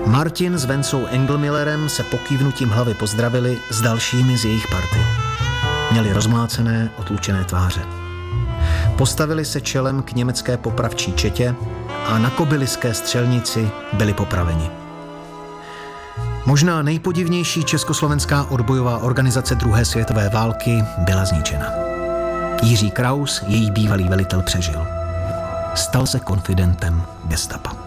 Martin s Vencou Engelmillerem se pokývnutím hlavy pozdravili s dalšími z jejich party. Měli rozmlácené, otlučené tváře. Postavili se čelem k německé popravčí četě a na kobyliské střelnici byli popraveni. Možná nejpodivnější československá odbojová organizace druhé světové války byla zničena. Jiří Kraus, její bývalý velitel, přežil. Stal se konfidentem gestapa.